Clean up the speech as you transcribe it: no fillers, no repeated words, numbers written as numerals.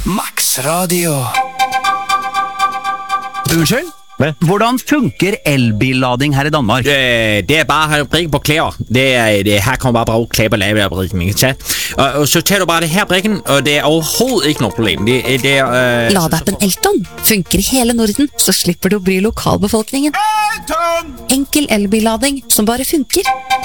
Max Radio. Unnskyld? Hvordan funker elbillading her i Danmark? Det bare at brikke på klæder. Her kommer bare klæder på lave af brikken, ikke sant? Og så tager du bare det her brikken, og det overhovedet ikke noget problem. Ladeappen Elton funker i hele Norden, så slipper du å bry lokalbefolkningen. Enkel elbillading som bare funker.